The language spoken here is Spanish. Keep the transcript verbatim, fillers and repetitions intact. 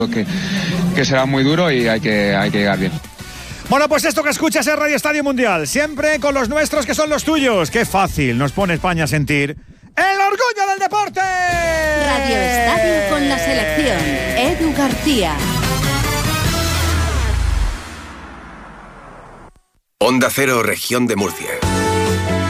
que, que será muy duro y hay que, hay que llegar bien. Bueno, pues esto que escuchas es Radio Estadio Mundial, siempre con los nuestros que son los tuyos. Qué fácil nos pone España a sentir el orgullo del deporte. Radio Estadio con la selección. Edu García. Onda Cero, Región de Murcia.